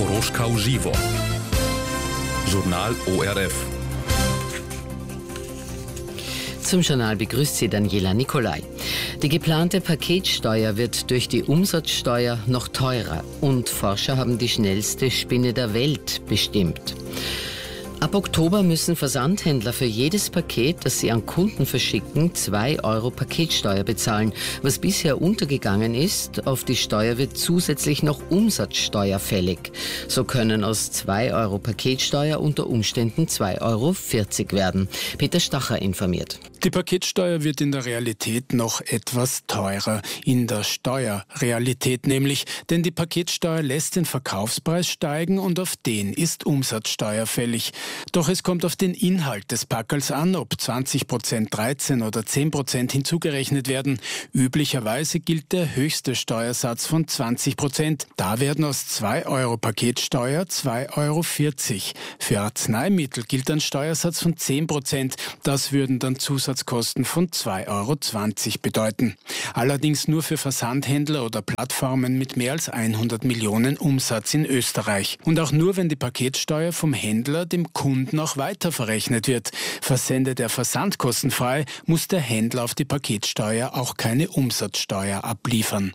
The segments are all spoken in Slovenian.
Horoška uživo. Journal ORF. Zum Journal begrüßt Sie Daniela Nicolai. Die geplante Paketsteuer wird durch die Umsatzsteuer noch teurer und Forscher haben die schnellste Spinne der Welt bestimmt. Ab Oktober müssen Versandhändler für jedes Paket, das sie an Kunden verschicken, 2 Euro Paketsteuer bezahlen. Was bisher untergegangen ist, auf die Steuer wird zusätzlich noch Umsatzsteuer fällig. So können aus 2 Euro Paketsteuer unter Umständen 2,40 Euro werden. Peter Stacher informiert. Die Paketsteuer wird in der Realität noch etwas teurer. In der Steuerrealität nämlich, denn die Paketsteuer lässt den Verkaufspreis steigen und auf den ist Umsatzsteuer fällig. Doch es kommt auf den Inhalt des Packerls an, ob 20%, 13% oder 10% hinzugerechnet werden. Üblicherweise gilt der höchste Steuersatz von 20%. Da werden aus 2 Euro Paketsteuer 2,40 Euro. Für Arzneimittel gilt ein Steuersatz von 10%. Das würden dann Zusatzkosten von 2,20 Euro bedeuten. Allerdings nur für Versandhändler oder Plattformen mit mehr als 100 Millionen Umsatz in Österreich. Und auch nur, wenn die Paketsteuer vom Händler dem Kunden auch weiter verrechnet wird. Versendet er versandkostenfrei, muss der Händler auf die Paketsteuer auch keine Umsatzsteuer abliefern.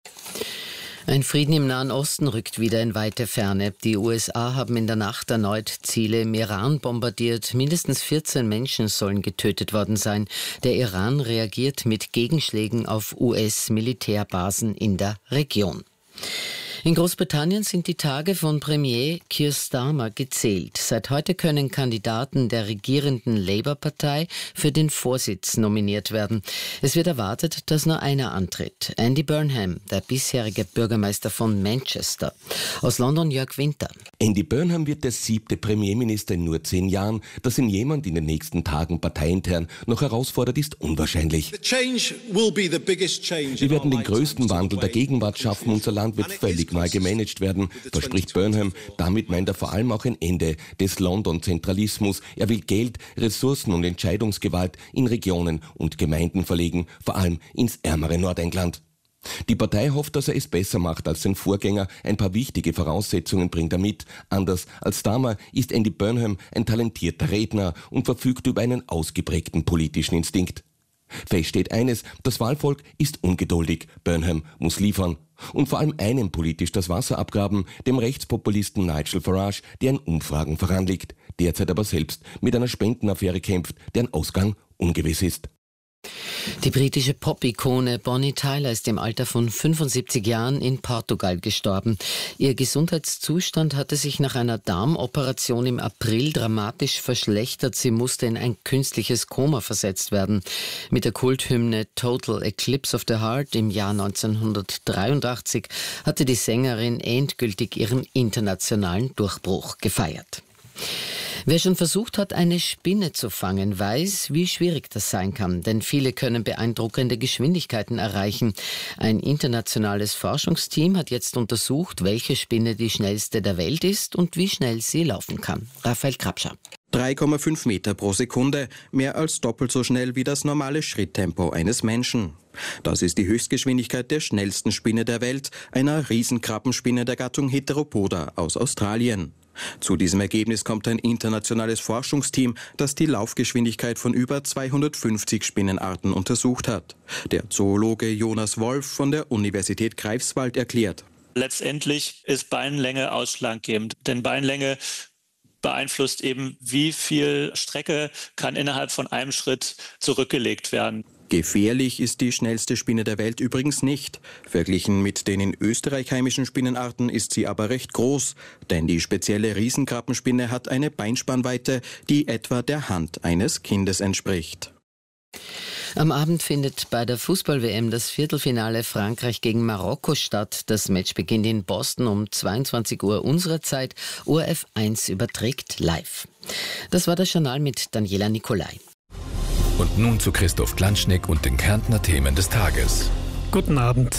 Ein Frieden im Nahen Osten rückt wieder in weite Ferne. Die USA haben in der Nacht erneut Ziele im Iran bombardiert. Mindestens 14 Menschen sollen getötet worden sein. Der Iran reagiert mit Gegenschlägen auf US-Militärbasen in der Region. In Großbritannien sind die Tage von Premier Keir Starmer gezählt. Seit heute können Kandidaten der regierenden Labour-Partei für den Vorsitz nominiert werden. Es wird erwartet, dass nur einer antritt. Andy Burnham, der bisherige Bürgermeister von Manchester. Aus London Jörg Winter. Andy Burnham wird der 7. Premierminister in nur 10 Jahren. Dass ihn jemand in den nächsten Tagen parteiintern noch herausfordert, ist unwahrscheinlich. Wir werden den größten Wandel der Gegenwart schaffen. Unser Land wird völlig neu gemanagt werden, verspricht Burnham. Damit meint er vor allem auch ein Ende des London-Zentralismus. Er will Geld, Ressourcen und Entscheidungsgewalt in Regionen und Gemeinden verlegen, vor allem ins ärmere Nordengland. Die Partei hofft, dass er es besser macht als sein Vorgänger. Ein paar wichtige Voraussetzungen bringt er mit. Anders als Starmer ist Andy Burnham ein talentierter Redner und verfügt über einen ausgeprägten politischen Instinkt. Fest steht eines, das Wahlvolk ist ungeduldig. Burnham muss liefern. Und vor allem einem politisch das Wasser abgraben, dem Rechtspopulisten Nigel Farage, der in Umfragen voranliegt, derzeit aber selbst mit einer Spendenaffäre kämpft, deren Ausgang ungewiss ist. Die britische Pop-Ikone Bonnie Tyler ist im Alter von 75 Jahren in Portugal gestorben. Ihr Gesundheitszustand hatte sich nach einer Darmoperation im April dramatisch verschlechtert. Sie musste in ein künstliches Koma versetzt werden. Mit der Kulthymne Total Eclipse of the Heart im Jahr 1983 hatte die Sängerin endgültig ihren internationalen Durchbruch gefeiert. Wer schon versucht hat, eine Spinne zu fangen, weiß, wie schwierig das sein kann, denn viele können beeindruckende Geschwindigkeiten erreichen. Ein internationales Forschungsteam hat jetzt untersucht, welche Spinne die schnellste der Welt ist und wie schnell sie laufen kann. Raphael Krabscher. 3,5 Meter pro Sekunde, mehr als doppelt so schnell wie das normale Schritttempo eines Menschen. Das ist die Höchstgeschwindigkeit der schnellsten Spinne der Welt, einer Riesenkrabbenspinne der Gattung Heteropoda aus Australien. Zu diesem Ergebnis kommt ein internationales Forschungsteam, das die Laufgeschwindigkeit von über 250 Spinnenarten untersucht hat. Der Zoologe Jonas Wolf von der Universität Greifswald erklärt: Letztendlich ist Beinlänge ausschlaggebend, denn Beinlänge beeinflusst eben, wie viel Strecke kann innerhalb von einem Schritt zurückgelegt werden. Gefährlich ist die schnellste Spinne der Welt übrigens nicht. Verglichen mit den in Österreich heimischen Spinnenarten ist sie aber recht groß, denn die spezielle Riesenkrabbenspinne hat eine Beinspannweite, die etwa der Hand eines Kindes entspricht. Am Abend findet bei der Fußball-WM das Viertelfinale Frankreich gegen Marokko statt. Das Match beginnt in Boston um 22 Uhr unserer Zeit. ORF 1 überträgt live. Das war das Journal mit Daniela Nicolai. Und nun zu Christoph Glanschneck und den Kärntner Themen des Tages. Guten Abend.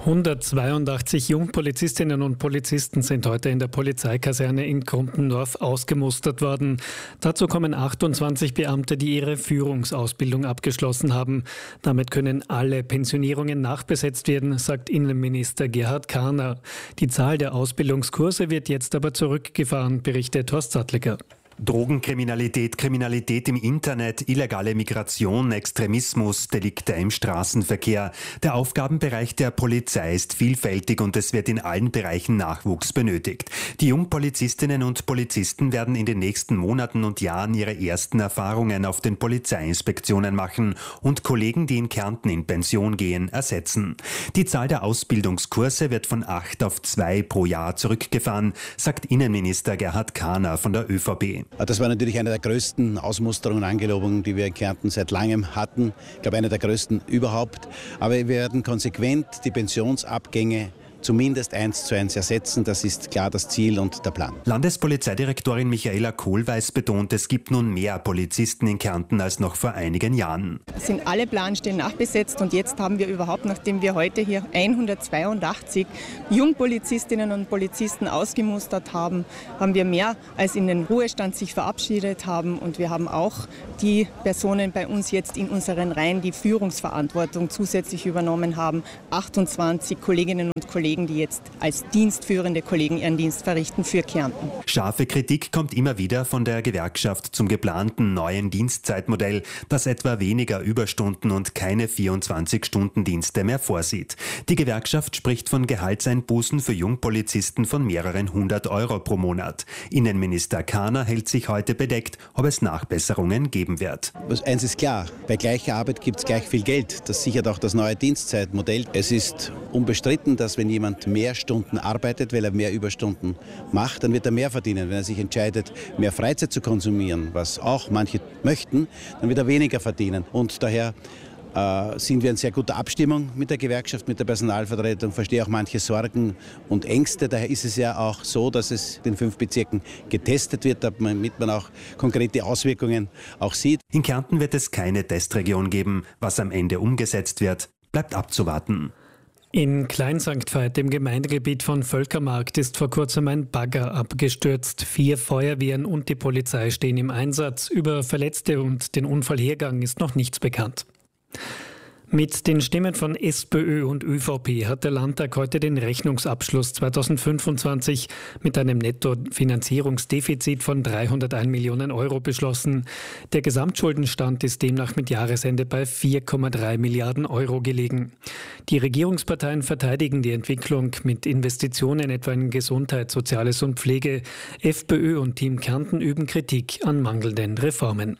182 Jungpolizistinnen und Polizisten sind heute in der Polizeikaserne in Krumpendorf ausgemustert worden. Dazu kommen 28 Beamte, die ihre Führungsausbildung abgeschlossen haben. Damit können alle Pensionierungen nachbesetzt werden, sagt Innenminister Gerhard Kahner. Die Zahl der Ausbildungskurse wird jetzt aber zurückgefahren, berichtet Horst Sattliger. Drogenkriminalität, Kriminalität im Internet, illegale Migration, Extremismus, Delikte im Straßenverkehr. Der Aufgabenbereich der Polizei ist vielfältig und es wird in allen Bereichen Nachwuchs benötigt. Die Jungpolizistinnen und Polizisten werden in den nächsten Monaten und Jahren ihre ersten Erfahrungen auf den Polizeiinspektionen machen und Kollegen, die in Kärnten in Pension gehen, ersetzen. Die Zahl der Ausbildungskurse wird von 8 auf 2 pro Jahr zurückgefahren, sagt Innenminister Gerhard Kahner von der ÖVP. Das war natürlich eine der größten Ausmusterungen und Angelobungen, die wir in Kärnten seit langem hatten. Ich glaube, eine der größten überhaupt. Aber wir werden konsequent die Pensionsabgänge zumindest 1:1 ersetzen. Das ist klar das Ziel und der Plan. Landespolizeidirektorin Michaela Kohlweis betont, es gibt nun mehr Polizisten in Kärnten als noch vor einigen Jahren. Es sind alle Planstellen nachbesetzt und jetzt haben wir überhaupt, nachdem wir heute hier 182 Jungpolizistinnen und Polizisten ausgemustert haben, haben wir mehr als in den Ruhestand sich verabschiedet haben und wir haben auch die Personen bei uns jetzt in unseren Reihen, die Führungsverantwortung zusätzlich übernommen haben. 28 Kolleginnen und Kollegen, die jetzt als dienstführende Kollegen ihren Dienst verrichten für Kärnten. Scharfe Kritik kommt immer wieder von der Gewerkschaft zum geplanten neuen Dienstzeitmodell, das etwa weniger Überstunden und keine 24-Stunden-Dienste mehr vorsieht. Die Gewerkschaft spricht von Gehaltseinbußen für Jungpolizisten von mehreren 100 Euro pro Monat. Innenminister Kahner hält sich heute bedeckt, ob es Nachbesserungen geben wird. Eins ist klar, bei gleicher Arbeit gibt es gleich viel Geld. Das sichert auch das neue Dienstzeitmodell. Es ist unbestritten, dass wenn jemand mehr Stunden arbeitet, weil er mehr Überstunden macht, dann wird er mehr verdienen. Wenn er sich entscheidet, mehr Freizeit zu konsumieren, was auch manche möchten, dann wird er weniger verdienen. Und daher sind wir in sehr guter Abstimmung mit der Gewerkschaft, mit der Personalvertretung, verstehe auch manche Sorgen und Ängste. Daher ist es ja auch so, dass es in 5 Bezirken getestet wird, damit man auch konkrete Auswirkungen auch sieht. In Kärnten wird es keine Testregion geben. Was am Ende umgesetzt wird, bleibt abzuwarten. In Klein St. Veit, dem Gemeindegebiet von Völkermarkt, ist vor kurzem ein Bagger abgestürzt. 4 Feuerwehren und die Polizei stehen im Einsatz. Über Verletzte und den Unfallhergang ist noch nichts bekannt. Mit den Stimmen von SPÖ und ÖVP hat der Landtag heute den Rechnungsabschluss 2025 mit einem Nettofinanzierungsdefizit von 301 Millionen Euro beschlossen. Der Gesamtschuldenstand ist demnach mit Jahresende bei 4,3 Milliarden Euro gelegen. Die Regierungsparteien verteidigen die Entwicklung mit Investitionen etwa in Gesundheit, Soziales und Pflege. FPÖ und Team Kärnten üben Kritik an mangelnden Reformen.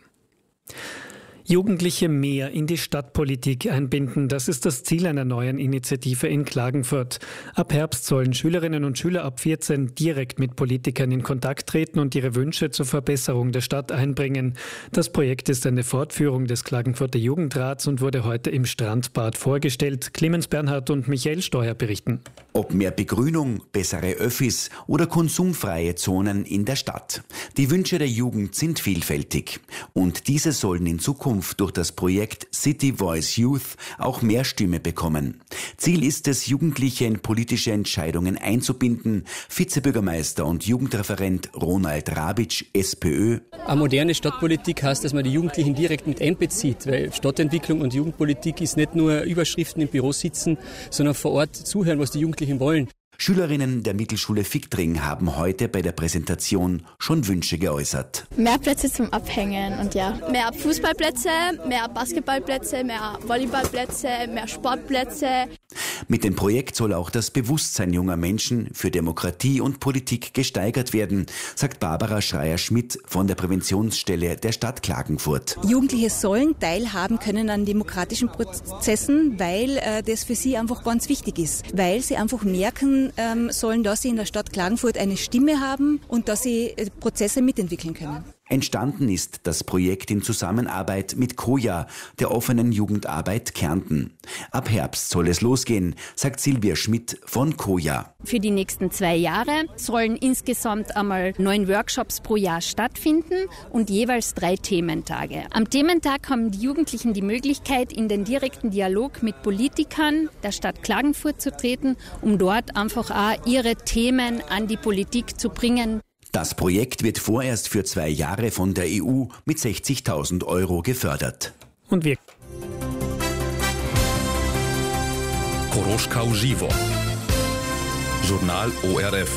Jugendliche mehr in die Stadtpolitik einbinden, das ist das Ziel einer neuen Initiative in Klagenfurt. Ab Herbst sollen Schülerinnen und Schüler ab 14 direkt mit Politikern in Kontakt treten und ihre Wünsche zur Verbesserung der Stadt einbringen. Das Projekt ist eine Fortführung des Klagenfurter Jugendrats und wurde heute im Strandbad vorgestellt. Clemens Bernhard und Michael Steuer berichten. Ob mehr Begrünung, bessere Öffis oder konsumfreie Zonen in der Stadt. Die Wünsche der Jugend sind vielfältig und diese sollen in Zukunft durch das Projekt City Voice Youth auch mehr Stimme bekommen. Ziel ist es, Jugendliche in politische Entscheidungen einzubinden. Vizebürgermeister und Jugendreferent Ronald Rabitsch, SPÖ. Eine moderne Stadtpolitik heißt, dass man die Jugendlichen direkt mit einbezieht, weil Stadtentwicklung und Jugendpolitik ist nicht nur Überschriften im Büro sitzen, sondern vor Ort zuhören, was die Jugendlichen wollen. Schülerinnen der Mittelschule Fichtring haben heute bei der Präsentation schon Wünsche geäußert. Mehr Plätze zum Abhängen und ja. Mehr Fußballplätze, mehr Basketballplätze, mehr Volleyballplätze, mehr Sportplätze. Mit dem Projekt soll auch das Bewusstsein junger Menschen für Demokratie und Politik gesteigert werden, sagt Barbara Schreier-Schmidt von der Präventionsstelle der Stadt Klagenfurt. Jugendliche sollen teilhaben können an demokratischen Prozessen, weil das für sie einfach ganz wichtig ist. Weil sie einfach merken sollen, dass sie in der Stadt Klagenfurt eine Stimme haben und dass sie Prozesse mitentwickeln können. Entstanden ist das Projekt in Zusammenarbeit mit Koja, der offenen Jugendarbeit Kärnten. Ab Herbst soll es losgehen, sagt Silvia Schmidt von Koja. Für die nächsten 2 Jahre sollen insgesamt einmal 9 Workshops pro Jahr stattfinden und jeweils 3 Thementage. Am Thementag haben die Jugendlichen die Möglichkeit, in den direkten Dialog mit Politikern der Stadt Klagenfurt zu treten, um dort einfach auch ihre Themen an die Politik zu bringen. Das Projekt wird vorerst für 2 Jahre von der EU mit 60.000 € gefördert. Und wir Koroška uživo. Žurnal ORF.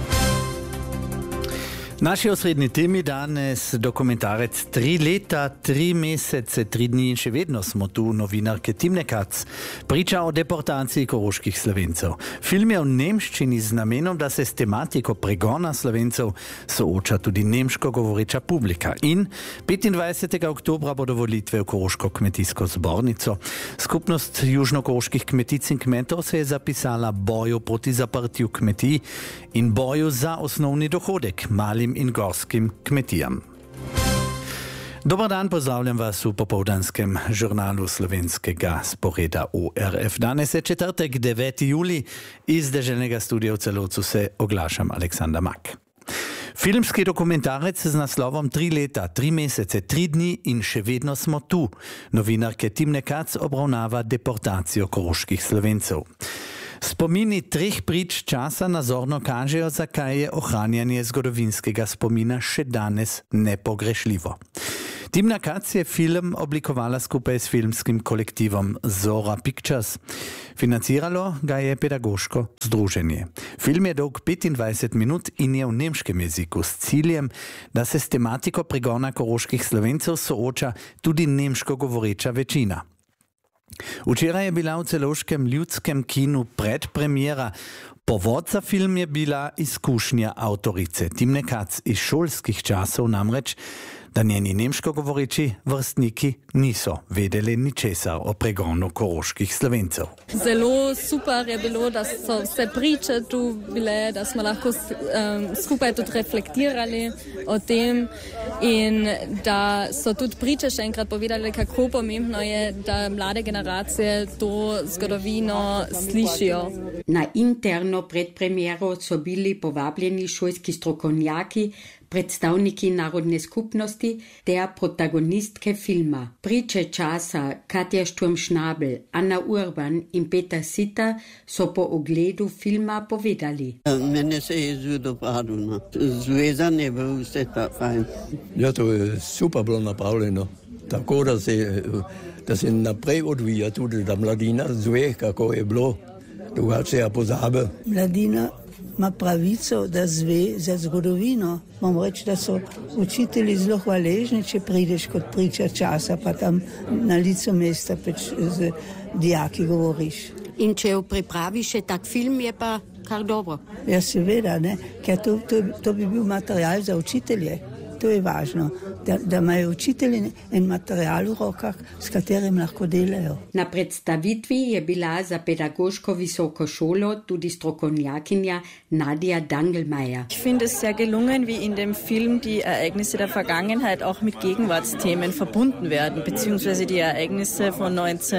Naši osrednji temi danes dokumentarec 3 leta, 3 mesece, 3 dni in še vedno smo tu, novinarke Timne Kac priča o deportaciji koroških Slovencev. Film je v nemščini z namenom, da se s tematiko pregona Slovencev sooča tudi nemško govoreča publika. In 25. oktobra bodo volitve v Koroško kmetijsko zbornico. Skupnost južnokoroških kmetic in kmetov se je zapisala boju proti zaprtju kmetij in boju za osnovni dohodek malim in gorskim kmetijam. Dobar dan, pozdravljam vas v popoldanskem žurnalu slovenskega sporeda ORF. Danes je četrtek, 9. julij, iz deželnega studia v Celovcu se oglašam Aleksandar Mak. Filmski dokumentarec z naslovom 3 leta, 3 mesece, 3 dni in še vedno smo tu. Novinarke Timne Kac obravnava deportacijo koroških Slovencev. Spomini 3 prič časa nazorno kažejo, zakaj je ohranjanje zgodovinskega spomina še danes nepogrešljivo. Timna Kac je film oblikovala skupaj s filmskim kolektivom Zora Pictures. Financiralo ga je pedagoško združenje. Film je dolg 25 minut in je v nemškem jeziku s ciljem, da se s tematiko pregona koroških Slovencev sooča tudi nemško govoreča večina. Včeraj je bila v celovškem ljudskem kinu predpremiera. Povod za film je bila izkušnja avtorice Timne Kac iz šolskih časov, namreč, da njeni nemško govoreči vrstniki niso vedeli ničesar o pregonu koroških Slovencev. Zelo super je bilo, da so vse priče tu bile, da smo lahko skupaj tudi reflektirali o tem in da so tudi priče še enkrat povedali, kako pomembno je, da mlade generacije to zgodovino slišijo. Na interno predpremiero so bili povabljeni šolski strokovnjaki, predstavniki narodne skupnosti ter protagonistke filma. Priče časa Katja Sturm-Schnabel, Anna Urban in Peter Sitter so po ogledu filma povedali. Mene se je zelo dopadlo. Zvezan je bil vse ta fajn. Ja, to je super bilo napravljeno. Tako da se naprej odvija tudi ta mladina zve, kako je bilo. Drugače ja pozabe. Mladina ima pravico, da zve za zgodovino. Moram reči, da so učitelji zelo hvaležni, če prideš kot priča časa, pa tam na licu mesta z dijaki govoriš. In če jo pripraviš še tak film, je pa kar dobro. Ja, seveda, ne? Ker to bi bil material za učitelje. To je važno, da imajo učitelji en material v rokah, s katerim lahko delajo. Na predstavitvi je bila za pedagoško visoko šolo tudi strokovnjakinja Nadia Dangelmeier. Ich finde es sehr gelungen, wie in dem Film die Ereignisse der Vergangenheit auch mit Gegenwartsthemen verbunden werden, beziehungsweise die Ereignisse von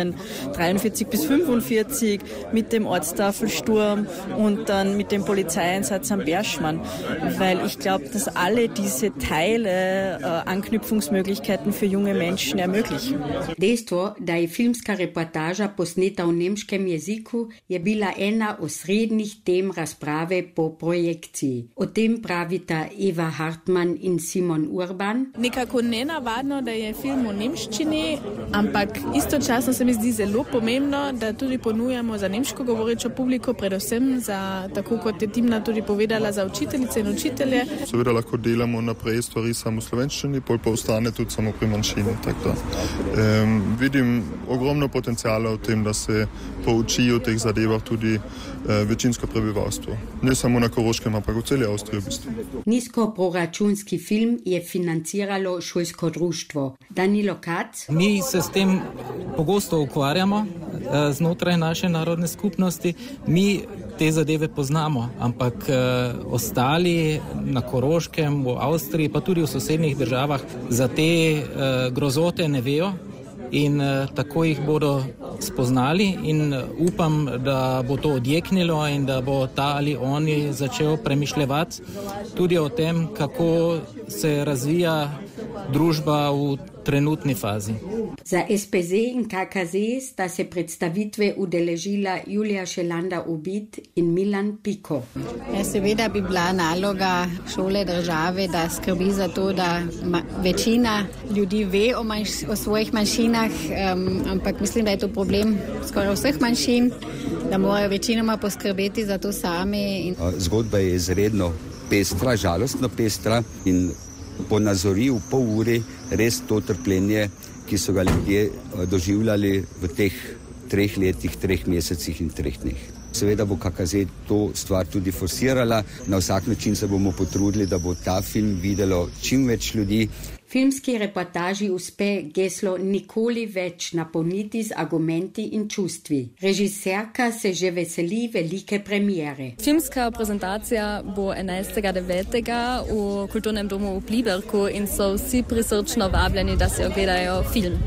1943 bis 1945 mit dem Ortstafelsturm und dann mit dem Polizeieinsatz am Berschmann, weil ich glaube, dass alle diese Teile Anknüpfungsmöglichkeiten für junge Menschen ermöglichen. Dejstvo, da je filmska reportaža posneta v nemškem jeziku, je bila ena osrednjih tem razprave po projekciji. O tem pravita Eva Hartmann in Simon Urban. Nekako nenavadno, da je film v nemščini, ampak istočasno se mi zdi zelo pomembno, da tudi ponujamo za nemško govorečo publiko, predvsem za, tako kot je Timna tudi povedala, za učiteljice in učitelje. Seveda lahko delamo naprej stvari samo v slovenščini, pol pa ostane tudi samo pri manjšini. Vidim ogromno potencijala v tem, da se pouči o teh zadevah tudi večinsko prebivalstvo. Ne samo na Koroškem, ampak v celi Avstriji v bistvu. Nizkoproračunski film je financiralo šolsko društvo. Danilo Kac. Mi se s tem pogosto ukvarjamo znotraj naše narodne skupnosti. Mi te zadeve poznamo, ampak ostali na Koroškem, v Avstriji, pa tudi v sosednjih državah za te grozote ne vejo in tako jih bodo spoznali in upam, da bo to odjeknilo in da bo ta ali oni začel premišljevati tudi o tem, kako se razvija družba v trenutni fazi. Za SPZ in KKZ sta se predstavitve udeležila Julija Šelanda-Ubid in Milan Piko. Seveda bi bila naloga šole, države, da skrbi za to, da večina ljudi ve o svojih manjšinah, ampak mislim, da je to problem skoraj vseh manjšin, da morajo večinoma poskrbeti za to sami. Zgodba je izredno pestra, žalostno pestra in ponazori v pol uri res to trpljenje, ki so ga ljudje doživljali v teh 3 letih, 3 mesecih in 3 dneh. Seveda bo KKZ to stvar tudi forsirala, na vsak način se bomo potrudili, da bo ta film videlo čim več ljudi. Filmski reportaži uspe geslo nikoli več napolniti z argumenti in čustvi. Režiserka se že veseli velike premiere. Filmska prezentacija bo 11.9. v Kulturnem domu v Pliberku in so vsi prisrčno vabljeni, da se ogledajo film.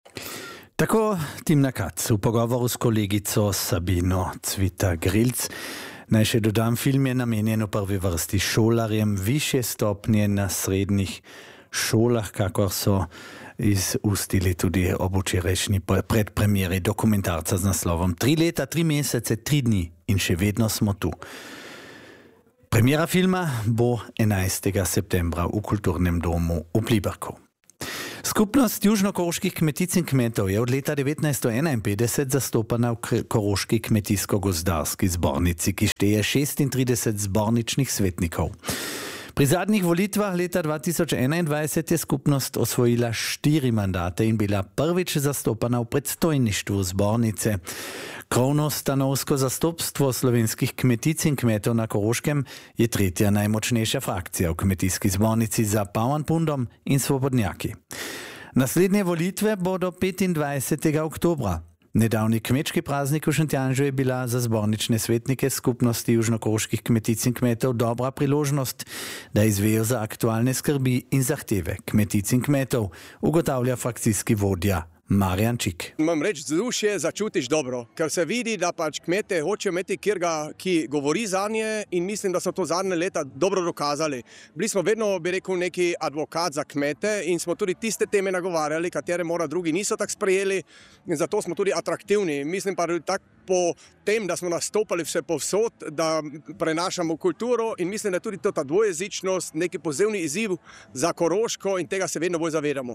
Tako Timna Kac v pogovoru s kolegico Sabino Cvita-Grilc. Naj še dodam, film je namenjen v prvi vrsti šolarjem višje stopnje na srednjih šolah, kakor so izustili tudi ob včerajšnji predpremieri dokumentarca z naslovom 3 leta, 3 mesece, 3 dni in še vedno smo tu. Premiera filma bo 11. septembra v Kulturnem domu v Pliberku. Skupnost južnokoroških kmetic in kmetov je od leta 1951 zastopana v Koroški kmetijsko-gozdarski zbornici, ki šteje 36 zborničnih svetnikov. Pri zadnjih volitvah leta 2021 je skupnost osvojila 4 mandate in bila prvič zastopana v predstojništvu zbornice. Krovno stanovsko zastopstvo slovenskih kmetic in kmetov na Koroškem je tretja najmočnejša frakcija v kmetijski zbornici za Pauanpundom in Svobodnjaki. Naslednje volitve bodo 25. oktobra. Nedavni kmečki praznik v Šentjanžu je bila za zbornične svetnike skupnosti južnokoroških kmetic in kmetov dobra priložnost, da izvejo za aktualne skrbi in zahteve kmetic in kmetov, ugotavlja frakcijski vodja Marjan Čik. Imam reči, vzdušje začutiš dobro, ker se vidi, da pač kmete hočejo imeti ki govori za nje in mislim, da so to zadnje leta dobro dokazali. Bili smo vedno, bi rekel, neki advokat za kmete in smo tudi tiste teme nagovarjali, katere mora drugi niso tako sprejeli in zato smo tudi atraktivni. Mislim pa tako po tem, da smo nastopali vse povsod, da prenašamo kulturo in mislim, da je tudi to ta dvojezičnost neki pozivni izziv za Koroško in tega se vedno bolj zavedamo.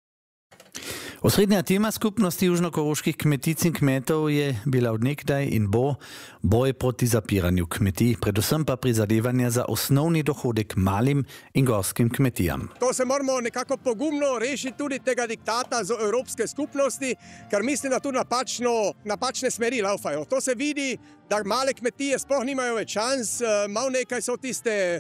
Osrednja tema skupnosti južnokoroških kmetic in kmetov je bila od nekdaj in bo boj proti zapiranju kmetij, predvsem pa prizadevanja za osnovni dohodek malim in gorskim kmetijam. To se moramo nekako pogumno rešiti tudi tega diktata z Evropske skupnosti, ker mislim, da tudi napačne smeri laufajo. To se vidi, da male kmetije sploh nimajo več šans, malo nekaj so tisti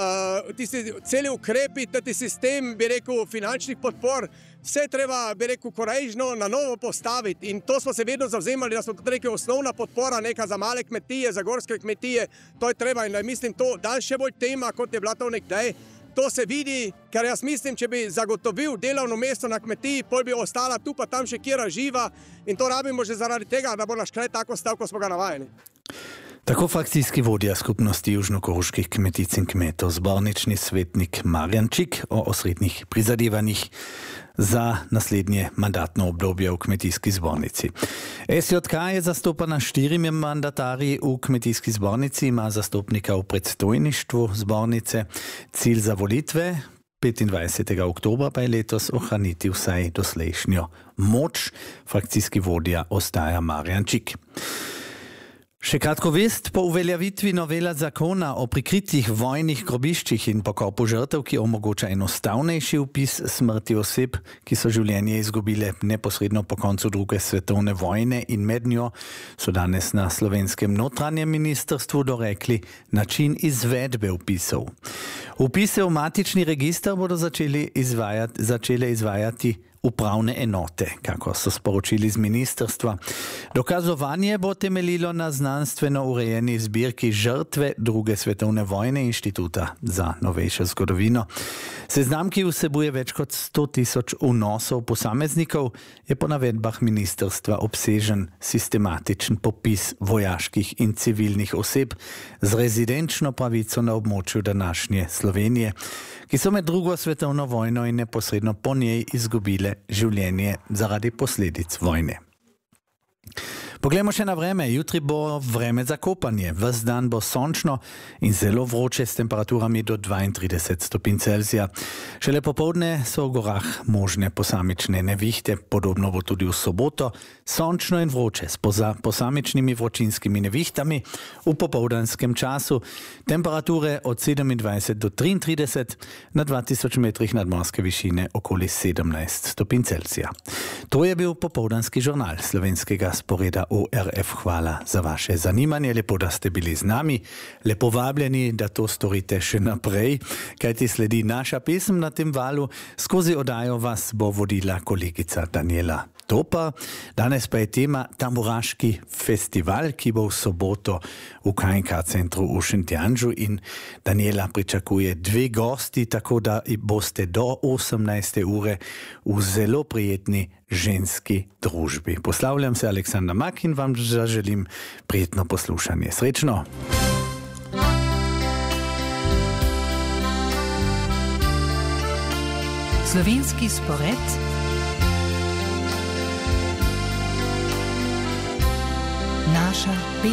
celi ukrepi, tati sistem, bi rekel, finančnih podpor, vse treba, bi rekel, korejžno na novo postaviti in to smo se vedno zavzemali, da smo tudi rekli, osnovna podpora neka za male kmetije, za gorske kmetije, to je treba in da mislim to daljše bolj tema, kot je bila to nekdaj. To se vidi, ker jaz mislim, če bi zagotovil delovno mesto na kmetiji, pol bi ostala tu pa tam še kjera živa in to rabimo že zaradi tega, da bo naš kraj tako stal, ko smo ga navajeni. Tako frakcijski vodja skupnosti južnokoroških kmetic in kmetov, zbornični svetnik Marjan Čik o osrednjih prizadevanjih za naslednje mandatno obdobje v kmetijski zbornici. SJK je zastopana 4 mandatarji v kmetijski zbornici, ima zastopnika v predstojništvu zbornice. Cilj za volitve 25. oktobra pa je letos ohraniti vsaj doslejšnjo moč. Frakcijski vodja ostaja Marjan Čik. Še kratko vest, po uveljavitvi novela zakona o prikritih vojnih grobiščih in pokopu žrtev, ki omogoča enostavnejši vpis smrti oseb, ki so življenje izgubile neposredno po koncu druge svetovne vojne in med njo, so danes na slovenskem notranjem ministrstvu dorekli način izvedbe vpisov. Vpise v matični register bodo začele izvajati upravne enote, kako so sporočili z ministrstva. Dokazovanje bo temeljilo na znanstveno urejeni zbirki Žrtve druge svetovne vojne Inštituta za novejšo zgodovino. Seznam, ki vsebuje več kot 100 000 vnosov posameznikov, je po navedbah ministrstva obsežen sistematičen popis vojaških in civilnih oseb z rezidenčno pravico na območju današnje Slovenije, ki so med drugo svetovno vojno in neposredno po njej izgubile življenje zaradi posledic vojne. Poglejmo še na vreme. Jutri bo vreme za kopanje. Ves dan bo sončno in zelo vroče s temperaturami do 32 stopinj Celzija. Šele popoldne so v gorah možne posamične nevihte, podobno bo tudi v soboto. Sončno in vroče s posamičnimi vročinskimi nevihtami v popoldanskem času. Temperature od 27 do 33, na 2000 metrih nadmorske višine okoli 17 stopinj Celzija. To je bil popoldanski žurnal slovenskega sporeda ORF. Hvala za vaše zanimanje, lepo, da ste bili z nami. Lepo vabljeni, da to storite še naprej, kajti sledi naša pesem na tem valu. Skozi oddajo vas bo vodila kolegica Daniela Topa. Danes pa je tema Tamburaški festival, ki bo v soboto v KNK centru v Šentjanžu, in Daniela pričakuje 2 gosti, tako da boste do 18. ure v zelo prijetni ženski družbi. Poslavljam se, Aleksandar Mak, in vam zaželim prijetno poslušanje. Srečno! Slovenski spored naša